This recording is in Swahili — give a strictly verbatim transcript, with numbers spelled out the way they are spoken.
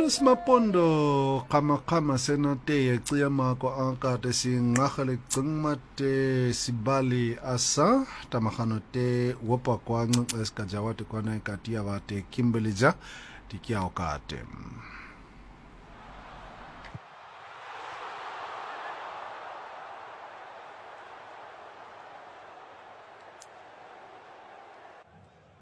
Carlos Mapondo kama kama senate yacia mako angkate singakhale cingmate sibali asa tamakhano te wopa kwa ncince esikajawate kwana ikatia vate kimbelija tikia okate.